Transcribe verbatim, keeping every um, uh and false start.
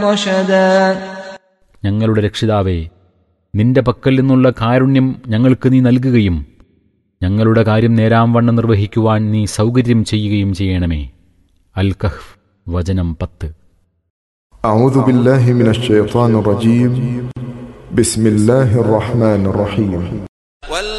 رشدا ഞങ്ങളുടെ രക്ഷിതാവേ, നിന്റെ പക്കൽ നിന്നുള്ള കാരുണ്യം ഞങ്ങൾക്ക് നീ നൽകുകയും ഞങ്ങളുടെ കാര്യം നേരാംവണ്ണം നിർവഹിക്കുവാൻ നീ സൗകര്യം ചെയ്യുകയും ചെയ്യണമേ. അൽ കഹ്ഫ് വചനം പത്ത്. أعوذ بالله من الشيطان الرجيم بسم الله الرحمن الرحيم